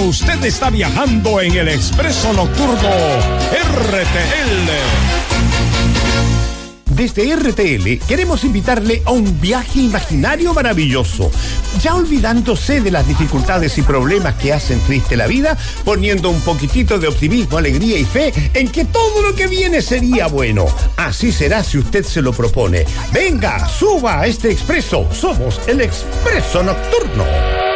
usted está viajando en el Expreso Nocturno RTL. Desde RTL queremos invitarle a un viaje imaginario maravilloso, ya olvidándose de las dificultades y problemas que hacen triste la vida, poniendo un poquitito de optimismo, alegría y fe en que todo lo que viene sería bueno. Así será si usted se lo propone. Venga, suba a este expreso. Somos el Expreso Nocturno.